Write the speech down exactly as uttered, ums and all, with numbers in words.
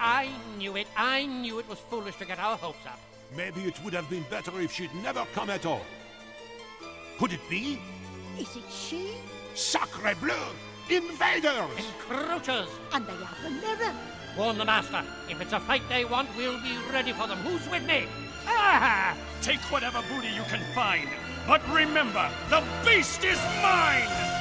I knew it. I knew it was foolish to get our hopes up. Maybe it would have been better if she'd never come at all. Could it be? Is it she? Sacre bleu! Invaders! Encroachers! And they have the mirror. Warn the Master. If it's a fight they want, we'll be ready for them. Who's with me? Ah! Take whatever booty you can find. But remember, the beast is mine!